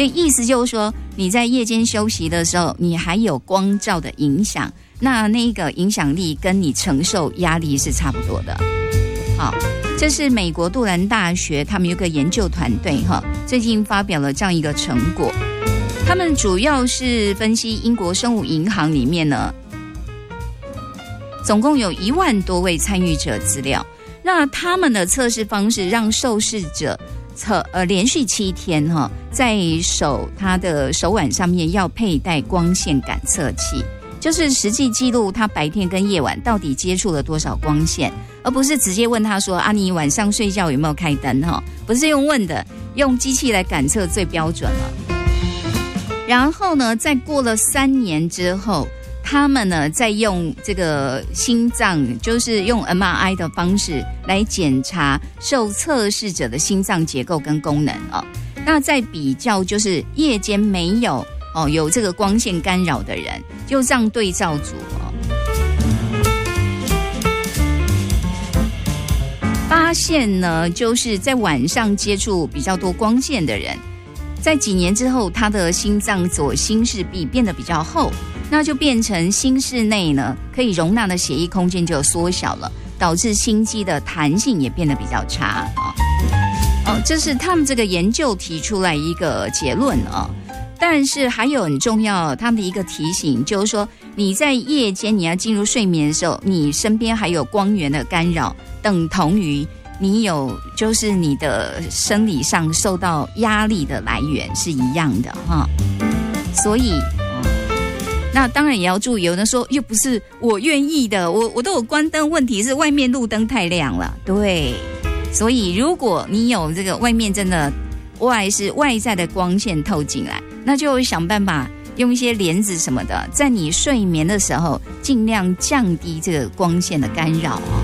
意思就是说，你在夜间休息的时候，你还有光照的影响，那个影响力跟你承受压力是差不多的。好，这是美国杜兰大学他们有个研究团队最近发表了这样一个成果。他们主要是分析英国生物银行里面呢，总共有1万多位参与者资料。那他们的测试方式让受试者连续7天在他的手腕上面要佩戴光线感测器，就是实际记录他白天跟夜晚到底接触了多少光线，而不是直接问他说你晚上睡觉有没有开灯不是用问的，用机器来感测最标准了。然后呢，在过了3年之后，他们呢再用这个心脏，就是用 MRI 的方式来检查受测试者的心脏结构跟功能那再比较就是夜间没有有这个光线干扰的人，就这样对照组发现呢，就是在晚上接触比较多光线的人，在几年之后，他的心脏左心室壁变得比较厚，那就变成心室内呢可以容纳的血液空间就缩小了，导致心肌的弹性也变得比较差这是他们这个研究提出来一个结论但是还有很重要，他们的一个提醒就是说，你在夜间你要进入睡眠的时候，你身边还有光源的干扰，等同于你有就是你的生理上受到压力的来源是一样的所以那当然也要注意，有人说又不是我愿意的，我都有关灯，问题是外面路灯太亮了。对，所以如果你有这个外面真的是外在的光线透进来，那就想办法用一些帘子什么的，在你睡眠的时候尽量降低这个光线的干扰